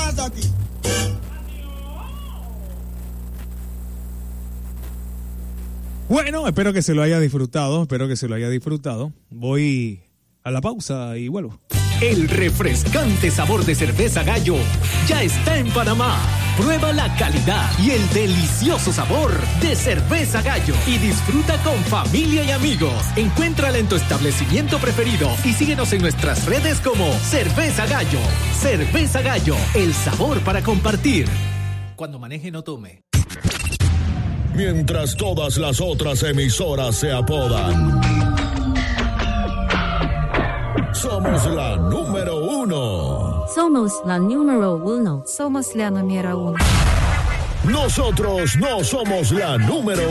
pasa aquí? Bueno, espero que se lo haya disfrutado, Voy a la pausa y vuelvo. El refrescante sabor de cerveza Gallo ya está en Panamá. Prueba la calidad y el delicioso sabor de cerveza Gallo y disfruta con familia y amigos. Encuéntrala en tu establecimiento preferido y síguenos en nuestras redes como Cerveza Gallo. Cerveza Gallo, el sabor para compartir. Cuando maneje no tome. Mientras todas las otras emisoras se apodan. Somos la número uno. Somos la número uno. Somos la número uno. Nosotros no somos la número